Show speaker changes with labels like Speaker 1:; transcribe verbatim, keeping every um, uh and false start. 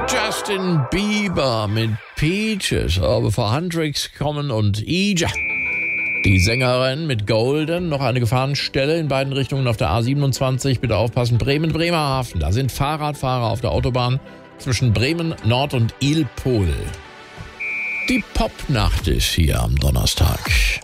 Speaker 1: Justin Bieber mit Peaches. Aber bevor Huntrix kommen und Ija, die Sängerin mit Golden, noch eine Gefahrenstelle in beiden Richtungen auf der A siebenundzwanzig. Bitte aufpassen, Bremen-Bremerhaven. Da sind Fahrradfahrer auf der Autobahn zwischen Bremen Nord und Ilpol. Die Popnacht ist hier am Donnerstag.